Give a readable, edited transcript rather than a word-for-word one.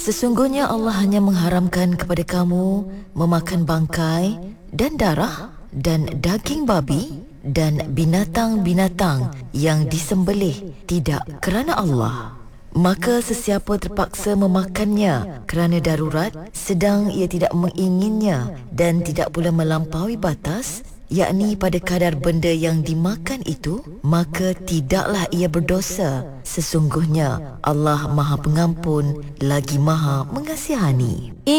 Sesungguhnya Allah hanya mengharamkan kepada kamu memakan bangkai dan darah dan daging babi dan binatang-binatang yang disembelih tidak kerana Allah. Maka sesiapa terpaksa memakannya kerana darurat sedang ia tidak menginginnya dan tidak pula melampaui batas, yakni pada kadar benda yang dimakan itu, maka tidaklah ia berdosa. Sesungguhnya Allah Maha Pengampun lagi Maha Mengasihani.